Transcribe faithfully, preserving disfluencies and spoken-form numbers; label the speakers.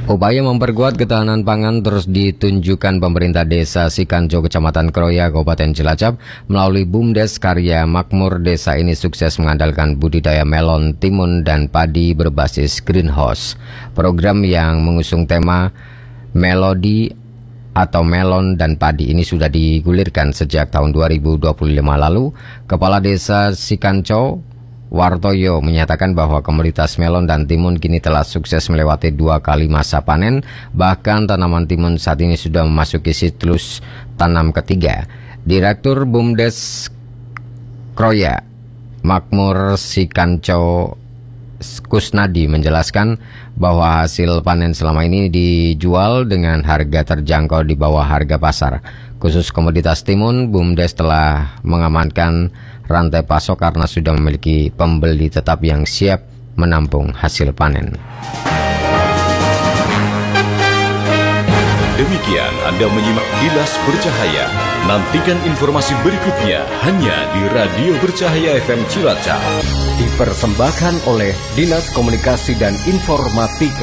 Speaker 1: Upaya memperkuat ketahanan pangan terus ditunjukkan pemerintah desa Sikanco, Kecamatan Kroya, Kabupaten Cilacap melalui BUMDes Karya Makmur. Desa ini sukses mengandalkan budidaya melon, timun, dan padi berbasis greenhouse. Program yang mengusung tema Melodi atau melon dan padi ini sudah digulirkan sejak tahun dua ribu dua puluh lima lalu. Kepala Desa Sikanco, Wartoyo, menyatakan bahwa komoditas melon dan timun kini telah sukses melewati dua kali masa panen. Bahkan tanaman timun saat ini sudah memasuki siklus tanam ketiga. Direktur BUMDes Kroya Makmur Sikanco, Kusnadi, menjelaskan bahwa hasil panen selama ini dijual dengan harga terjangkau di bawah harga pasar. Khusus komoditas timun, BUMDes telah mengamankan rantai pasok karena sudah memiliki pembeli tetap yang siap menampung hasil panen.
Speaker 2: Demikian Anda menyimak Kilas Bercahaya. Nantikan informasi berikutnya hanya di Radio Bercahaya F M Cilacap.
Speaker 3: Dipersembahkan oleh Dinas Komunikasi dan Informatika